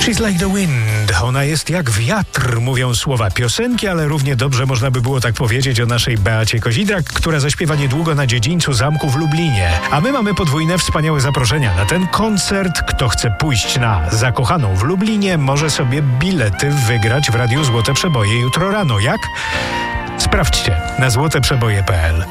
She's like the wind. Ona jest jak wiatr, mówią słowa piosenki, ale równie dobrze można by było tak powiedzieć o naszej Beacie Kozidrak, która zaśpiewa niedługo na dziedzińcu zamku w Lublinie. A my mamy podwójne wspaniałe zaproszenia na ten koncert. Kto chce pójść na Zakochaną w Lublinie, może sobie bilety wygrać w Radiu Złote Przeboje jutro rano. Jak? Sprawdźcie na złoteprzeboje.pl.